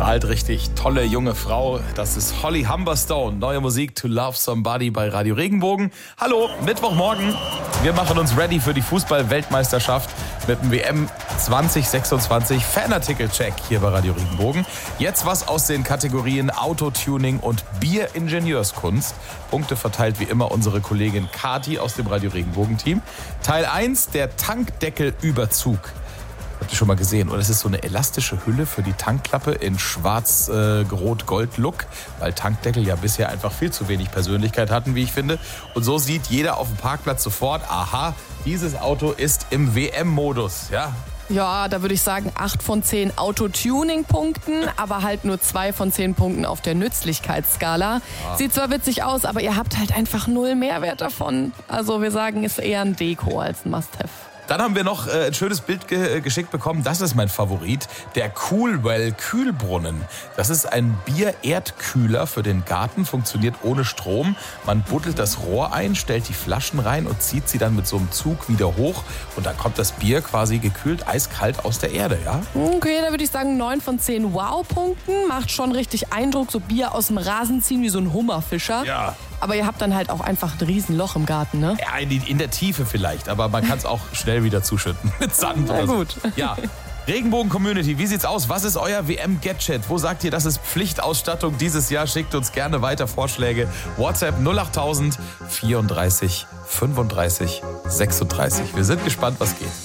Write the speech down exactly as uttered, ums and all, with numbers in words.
Strahlt richtig. Tolle junge Frau. Das ist Holly Humberstone. Neue Musik To Love Somebody bei Radio Regenbogen. Hallo, Mittwochmorgen. Wir machen uns ready für die Fußball-Weltmeisterschaft mit dem W M zwanzig sechsundzwanzig Fanartikel-Check hier bei Radio Regenbogen. Jetzt was aus den Kategorien Autotuning und Bieringenieurskunst. Punkte verteilt wie immer unsere Kollegin Kati aus dem Radio Regenbogen-Team. Teil eins, der Tankdeckelüberzug. Habt ihr schon mal gesehen? Und es ist so eine elastische Hülle für die Tankklappe in schwarz-rot-gold-Look, weil Tankdeckel ja bisher einfach viel zu wenig Persönlichkeit hatten, wie ich finde. Und so sieht jeder auf dem Parkplatz sofort, aha, dieses Auto ist im W M-Modus, ja. Ja, da würde ich sagen acht von zehn Autotuning-Punkten, aber halt nur zwei von zehn Punkten auf der Nützlichkeitsskala. Ja. Sieht zwar witzig aus, aber ihr habt halt einfach null Mehrwert davon. Also wir sagen, ist eher ein Deko als ein Must-Have. Dann haben wir noch äh, ein schönes Bild ge- geschickt bekommen. Das ist mein Favorit. Der Coolwell Kühlbrunnen. Das ist ein Bier-Erdkühler für den Garten. Funktioniert ohne Strom. Man buddelt das Rohr ein, stellt die Flaschen rein und zieht sie dann mit so einem Zug wieder hoch. Und dann kommt das Bier quasi gekühlt, eiskalt aus der Erde, ja? Okay, da würde ich sagen neun von zehn Wow-Punkten. Macht schon richtig Eindruck. So Bier aus dem Rasen ziehen wie so ein Hummerfischer. Ja. Aber ihr habt dann halt auch einfach ein Riesenloch im Garten, ne? Ja, in, die, in der Tiefe vielleicht, aber man kann es auch schnell wieder zuschütten mit Sand. Na oder so. gut. Ja. Regenbogen-Community, wie sieht's aus? Was ist euer W M-Gadget? Wo sagt ihr, das ist Pflichtausstattung dieses Jahr? Schickt uns gerne weiter Vorschläge. WhatsApp null acht tausend vierunddreißig fünfunddreißig sechsunddreißig. Wir sind gespannt, was geht.